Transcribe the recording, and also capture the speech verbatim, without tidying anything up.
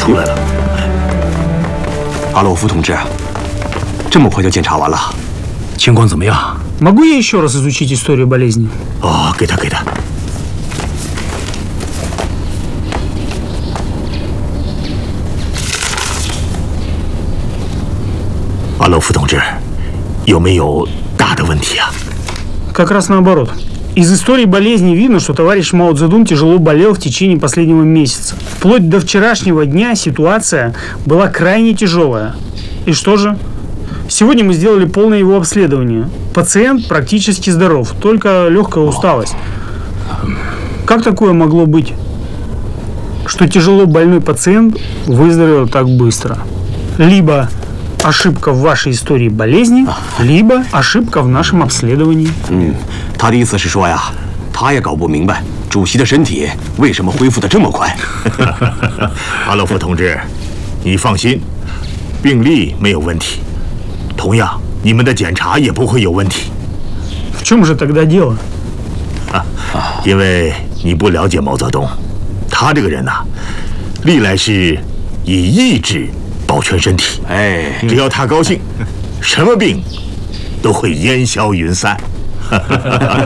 出来了。 阿洛夫同志，这么快就检查完了， 情况怎么样？ Могу я еще раз изучить историю болезни? 哦，给他，给他。阿洛夫同志，有没有大的问题啊？ Как раз наоборот. Из истории болезни видно, что товарищ Мао Цзэдун тяжело болел в течение последнего месяца. Вплоть до вчерашнего дня ситуация была крайне тяжелая. И что же? Сегодня мы сделали полное его обследование. Пациент практически здоров, только легкая усталость. Как такое могло быть, что тяжело больной пациент выздоровел так быстро? Либо ошибка в вашей истории болезни, либо ошибка в нашем обследовании. 嗯，他的意思是说呀，他也搞不明白主席的身体为什么恢复的这么快。 阿洛夫同志，你放心，病历没有问题，同样你们的检查也不会有问题。 В чем же тогда дело? 因为你不了解毛泽东，他这个人呐、啊，历来是以意志保全身体。 哎， 只要他高兴，什么病都会烟消云散。